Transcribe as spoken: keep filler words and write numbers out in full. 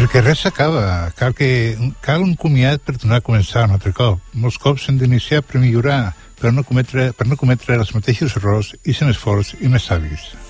Perquè res s'acaba. Cal, que, cal un comiat per tornar a començar un altre cop. Molts cops s'han d'iniciar per millorar, per no cometre, per no cometre els mateixos errors i ser més forts i més savis.